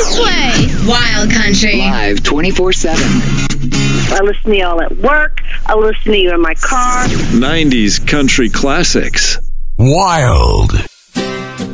this way. Wild Country. Live 24/7. I listen to y'all at work. I listen to you in my car. 90s country classics. Wild.